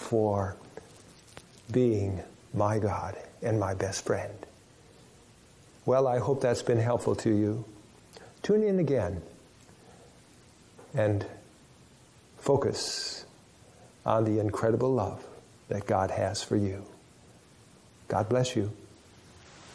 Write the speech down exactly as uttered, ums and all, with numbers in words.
for being my God and my best friend. Well, I hope that's been helpful to you. Tune in again and focus on the incredible love that God has for you. God bless you.